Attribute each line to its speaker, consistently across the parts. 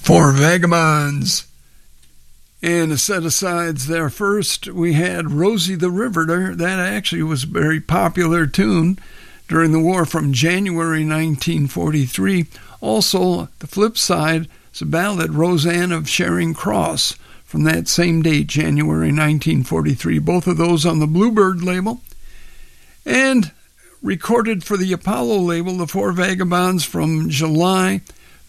Speaker 1: Four Vagabonds. And a set of sides there. First, we had Rosie the Riveter. That actually was a very popular tune during the war from January 1943. Also, the flip side is a ballad, Roseanne of Charing Cross, from that same date, January 1943. Both of those on the Bluebird label. And recorded for the Apollo label, the Four Vagabonds from July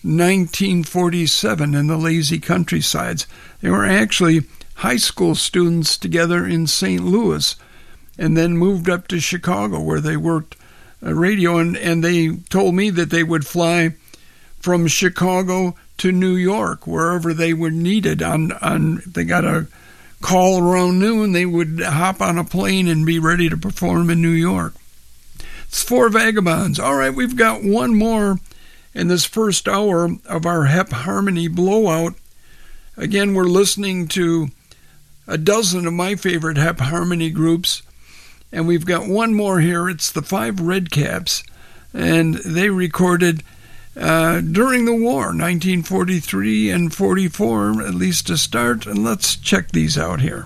Speaker 1: 1947 in the Lazy Countrysides. They were actually high school students together in St. Louis and then moved up to Chicago where they worked radio. And they told me that they would fly from Chicago to New York, wherever they were needed. They got a call around noon, they would hop on a plane and be ready to perform in New York. It's Four Vagabonds. All right, we've got one more in this first hour of our Hep Harmony Blowout. Again, we're listening to a dozen of my favorite Hep Harmony groups, and we've got one more here. It's the Five Redcaps, and they recorded during the war, 1943 and 44, at least to start. And let's check these out here.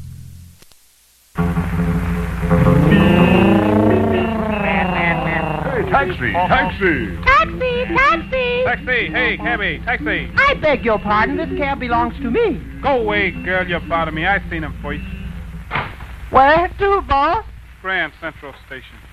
Speaker 2: Hey, taxi, taxi!
Speaker 3: Taxi, taxi!
Speaker 4: Taxi, hey, cabby, taxi.
Speaker 3: I beg your pardon, this cab belongs to me.
Speaker 4: Go away, girl, you're bothering me. I seen him first.
Speaker 3: Where to, boss?
Speaker 4: Grand Central Station.